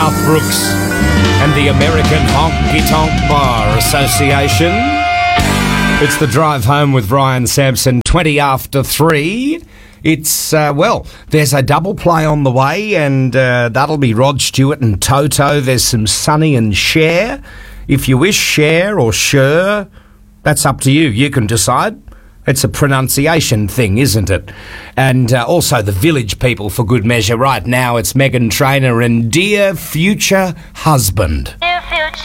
Garth Brooks and the American Honky Tonk Bar Association. It's the drive home with Ryan Sampson, 20 after 3. It's, there's a double play on the way, and that'll be Rod Stewart and Toto. There's some Sonny and Cher. If you wish, Cher or Sher, that's up to you. You can decide. It's a pronunciation thing, isn't it? And also the Village People, for good measure. Right now, it's Meghan Trainor and Dear Future Husband.